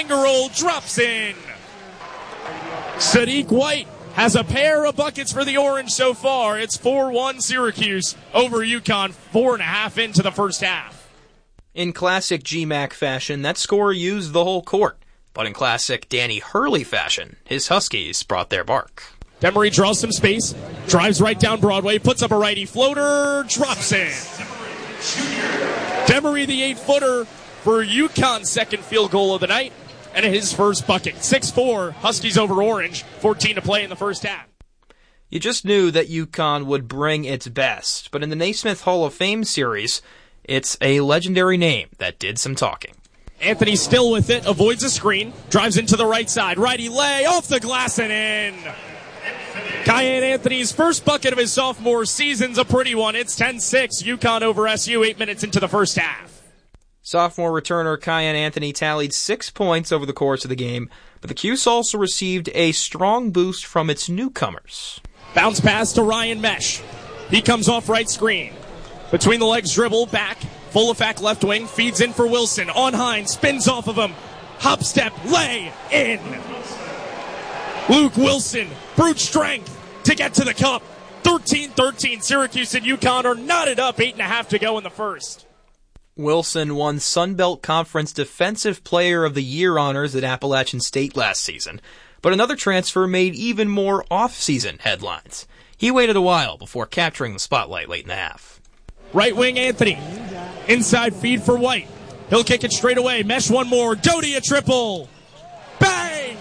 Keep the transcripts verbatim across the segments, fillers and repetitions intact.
finger roll, drops in. Sadiq White has a pair of buckets for the Orange so far. It's four one Syracuse over UConn, four and a half into the first half. In classic G MAC fashion, that scorer used the whole court. But in classic Danny Hurley fashion, his Huskies brought their bark. Demery draws some space, drives right down Broadway, puts up a righty floater, drops in. Demery, the eight-footer, for UConn's second field goal of the night, and his first bucket. six four, Huskies over Orange, fourteen to play in the first half. You just knew that UConn would bring its best, but in the Naismith Hall of Fame series, it's a legendary name that did some talking. Anthony still with it, avoids a screen, drives into the right side, righty lay, off the glass and in. Kyan Anthony's first bucket of his sophomore season's a pretty one. It's ten six, UConn over S U, eight minutes into the first half. Sophomore returner Kyan Anthony tallied six points over the course of the game, but the Cuse also received a strong boost from its newcomers. Bounce pass to Ryan Mesh. He comes off right screen. Between the legs dribble, back, full effect left wing, feeds in for Wilson. On Hines, spins off of him. Hop step, lay, in. Luke Wilson, brute strength to get to the cup. thirteen thirteen, Syracuse and UConn are knotted up, eight and a half to go in the first. Wilson won Sunbelt Conference Defensive Player of the Year honors at Appalachian State last season, but another transfer made even more off-season headlines. He waited a while before capturing the spotlight late in the half. Right wing Anthony, inside feed for White. He'll kick it straight away, Mesh one more, Doty a triple. Bang!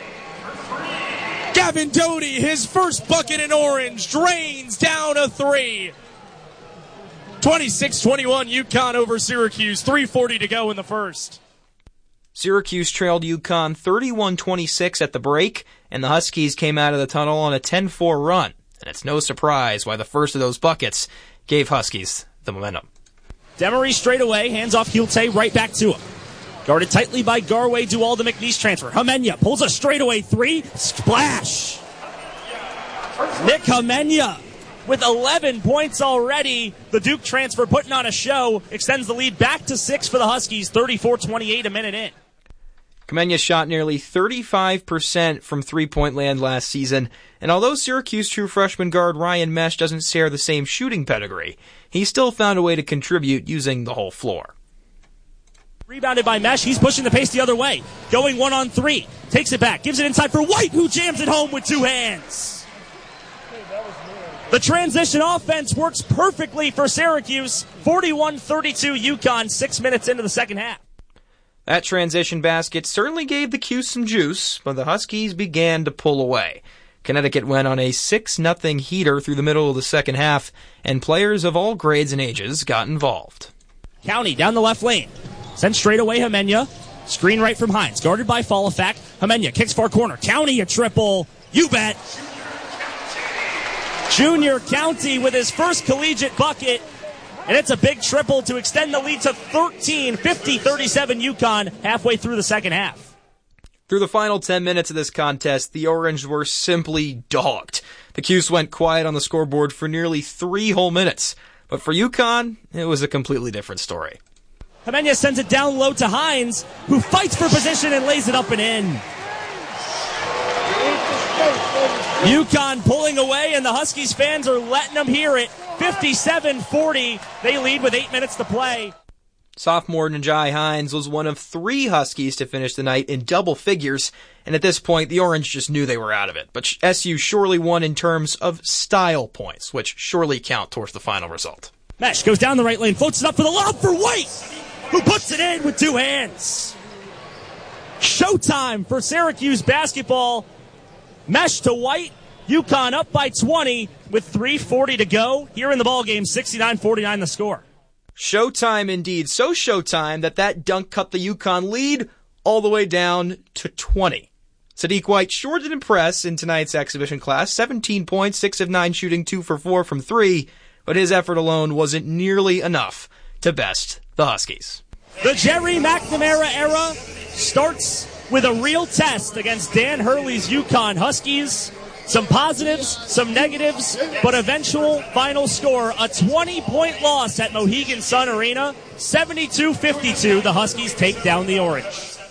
Gavin Doty, his first bucket in Orange, drains down a three. twenty-six twenty-one, UConn over Syracuse, three forty to go in the first. Syracuse trailed UConn thirty-one twenty-six at the break, and the Huskies came out of the tunnel on a ten four run. And it's no surprise why the first of those buckets gave Huskies the momentum. Demery straight away, hands off Hulte, right back to him. Guarded tightly by Garway, Dual to McNeese transfer. Hamenya pulls a straightaway three, splash! Nick Hamenya with eleven points already. The Duke transfer putting on a show, extends the lead back to six for the Huskies, thirty-four twenty-eight a minute in. Kamenya shot nearly thirty-five percent from three-point land last season, and although Syracuse true freshman guard Ryan Mesh doesn't share the same shooting pedigree, he still found a way to contribute using the whole floor. Rebounded by Mesh, he's pushing the pace the other way, going one on three, takes it back, gives it inside for White, who jams it home with two hands. The transition offense works perfectly for Syracuse, forty-one thirty-two UConn, six minutes into the second half. That transition basket certainly gave the Cuse some juice, but the Huskies began to pull away. Connecticut went on a six nothing heater through the middle of the second half, and players of all grades and ages got involved. County down the left lane. Sent straight away Hamenya. Screen right from Hines. Guarded by Fallafak. Hamenya kicks far corner. County a triple. You bet. Junior County with his first collegiate bucket. And it's a big triple to extend the lead to thirteen, fifty thirty-seven UConn halfway through the second half. Through the final ten minutes of this contest, the Orange were simply dogged. The Cuse went quiet on the scoreboard for nearly three whole minutes. But for UConn, it was a completely different story. Hamenya sends it down low to Hines, who fights for position and lays it up and in. UConn pulling away, and the Huskies fans are letting them hear it. fifty-seven forty. They lead with eight minutes to play. Sophomore Najai Hines was one of three Huskies to finish the night in double figures, and at this point, the Orange just knew they were out of it. But S U surely won in terms of style points, which surely count towards the final result. Mesh goes down the right lane, floats it up for the lob for White, who puts it in with two hands. Showtime for Syracuse basketball. Mesh to White. UConn up by twenty with three forty to go. Here in the ballgame, sixty-nine forty-nine the score. Showtime indeed. So showtime that that dunk cut the UConn lead all the way down to twenty. Sadiq White sure did impress in tonight's exhibition class. seventeen points, six of nine shooting, two for four from three. But his effort alone wasn't nearly enough to best the Huskies. The Jerry McNamara era starts with a real test against Dan Hurley's UConn Huskies. Some positives, some negatives, but eventual final score, a twenty-point loss at Mohegan Sun Arena. seventy-two fifty-two, the Huskies take down the Orange.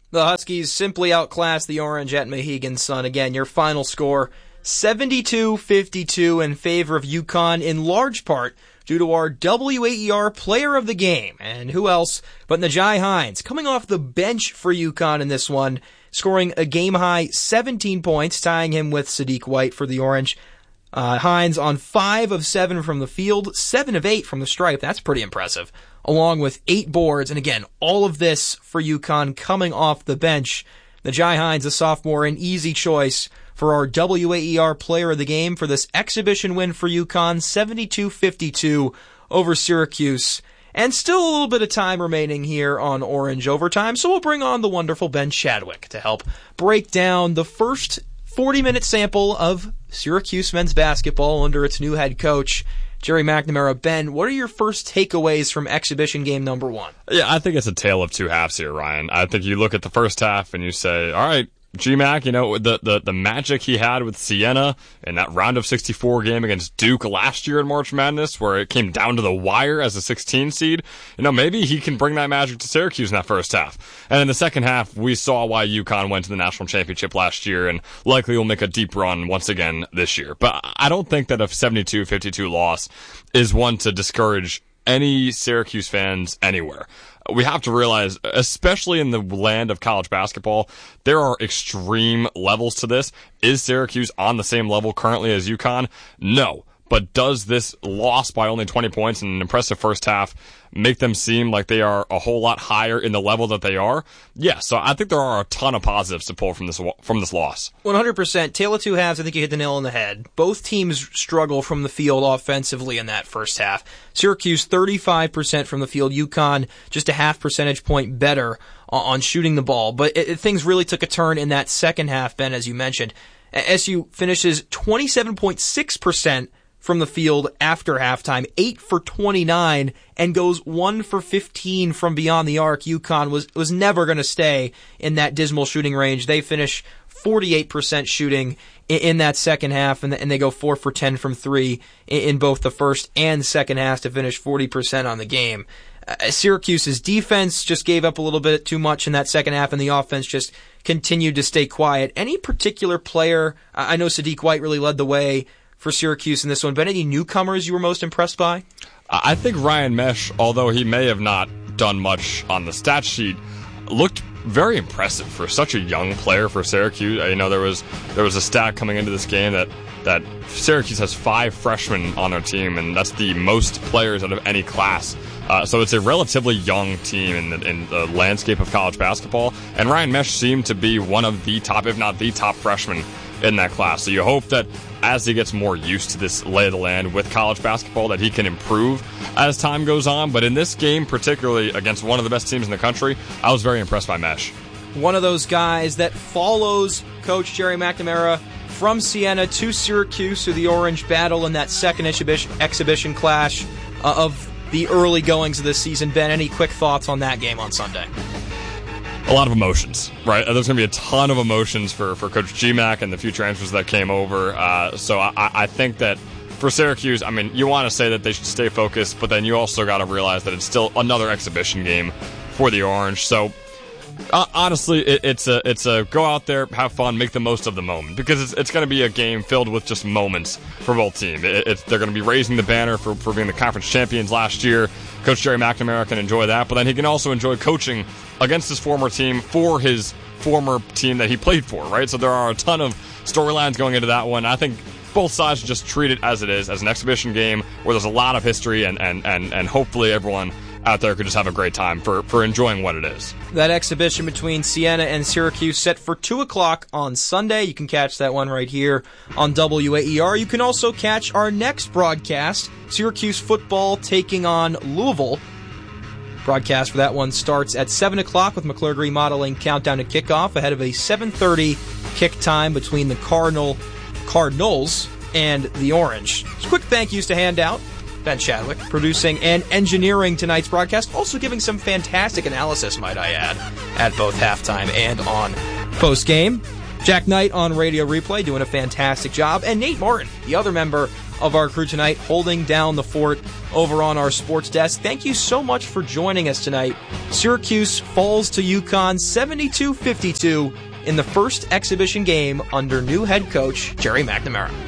The Huskies simply outclassed the Orange at Mohegan Sun. Again, your final score, seventy-two fifty-two in favor of UConn, in large part due to our W A E R player of the game. And who else but Najai Hines, coming off the bench for UConn in this one, scoring a game-high seventeen points, tying him with Sadiq White for the Orange. Uh, Hines on five of seven from the field, seven of eight from the stripe. That's pretty impressive. Along with eight boards. And again, all of this for UConn coming off the bench. Najai Hines, a sophomore, an easy choice for our W A E R player of the game for this exhibition win for UConn, seventy-two fifty-two over Syracuse. And still a little bit of time remaining here on Orange Overtime, so we'll bring on the wonderful Ben Chadwick to help break down the first forty-minute sample of Syracuse men's basketball under its new head coach, Jerry McNamara. Ben, what are your first takeaways from exhibition game number one? Yeah, I think it's a tale of two halves here, Ryan. I think you look at the first half and you say, all right, G MAC, you know, the, the, the magic he had with Siena in that round of sixty-four game against Duke last year in March Madness, where it came down to the wire as a sixteen seed, you know, maybe he can bring that magic to Syracuse in that first half. And in the second half, we saw why UConn went to the national championship last year and likely will make a deep run once again this year. But I don't think that a seventy-two fifty-two loss is one to discourage any Syracuse fans anywhere. We have to realize, especially in the land of college basketball, there are extreme levels to this. Is Syracuse on the same level currently as UConn? No. But does this loss by only twenty points in an impressive first half make them seem like they are a whole lot higher in the level that they are? Yes. So I think there are a ton of positives to pull from this from this loss. one hundred percent. Tale of two halves, I think you hit the nail on the head. Both teams struggle from the field offensively in that first half. Syracuse thirty-five percent from the field. UConn just a half percentage point better on shooting the ball. But it, it, things really took a turn in that second half, Ben, as you mentioned. S U finishes twenty-seven point six percent from the field after halftime, eight for twenty-nine, and goes one for fifteen from beyond the arc. UConn was, was never going to stay in that dismal shooting range. They finish forty-eight percent shooting in, in that second half, and, and they go four for ten from three in, in both the first and second half to finish forty percent on the game. Uh, Syracuse's defense just gave up a little bit too much in that second half, and the offense just continued to stay quiet. Any particular player, I know Sadiq White really led the way for Syracuse in this one, but any newcomers you were most impressed by? I think Ryan Mesh, although he may have not done much on the stat sheet, looked very impressive for such a young player for Syracuse. You know, there was there was a stat coming into this game that, that Syracuse has five freshmen on their team, and that's the most players out of any class. Uh, so it's a relatively young team in the, in the landscape of college basketball, and Ryan Mesh seemed to be one of the top, if not the top freshmen in that class. So you hope that as he gets more used to this lay of the land with college basketball, that he can improve as time goes on. But in this game, particularly against one of the best teams in the country, I was very impressed by Mesh. One of those guys that follows Coach Jerry McNamara from Siena to Syracuse to the Orange battle in that second exhibition, exhibition clash uh, of the early goings of this season. Ben, any quick thoughts on that game on Sunday? A lot of emotions, right? There's going to be a ton of emotions for, for Coach G MAC and the few transfers that came over. Uh, so I, I think that for Syracuse, I mean, you want to say that they should stay focused, but then you also got to realize that it's still another exhibition game for the Orange. So uh, honestly, it, it's a it's a go out there, have fun, make the most of the moment, because it's it's going to be a game filled with just moments for both teams. It, it's, they're going to be raising the banner for, for being the conference champions last year. Coach Jerry McNamara can enjoy that, but then he can also enjoy coaching against his former team for his former team that he played for, right? So there are a ton of storylines going into that one. I think both sides should just treat it as it is, as an exhibition game where there's a lot of history, and, and, and, and hopefully everyone out there could just have a great time for, for enjoying what it is. That exhibition between Siena and Syracuse set for two o'clock on Sunday. You can catch that one right here on W A E R. You can also catch our next broadcast, Syracuse football taking on Louisville. Broadcast for that one starts at seven o'clock with McClure remodeling countdown to kickoff ahead of a seven thirty kick time between the Cardinal Cardinals and the Orange. So quick thank yous to hand out. Ben Chadwick, producing and engineering tonight's broadcast, also giving some fantastic analysis, might I add, at both halftime and on postgame. Jack Knight on Radio Replay doing a fantastic job, and Nate Martin, the other member of our crew tonight, holding down the fort over on our sports desk. Thank you so much for joining us tonight. Syracuse falls to UConn seventy-two fifty-two in the first exhibition game under new head coach Jerry McNamara.